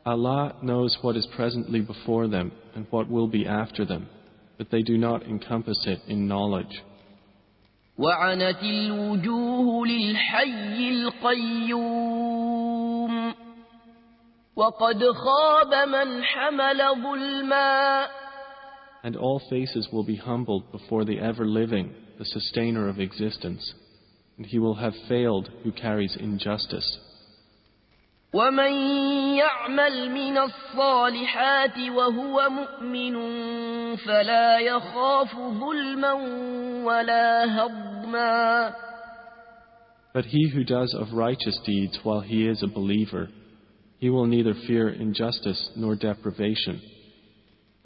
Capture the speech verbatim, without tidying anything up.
Allah knows what is presently before them and what will be after them, but they do not encompass it in knowledge. وعنت الوجوه للحي القيوم وقد خاب من حمل ظلما. And all faces will be humbled before the ever-living, the sustainer of existence, and he will have failed who carries injustice. ومن يعمل من الصالحات وهو مؤمن فلا يخاف ظلما ولا هضما. But he who does of righteous deeds while he is a believer, he will neither fear injustice nor deprivation.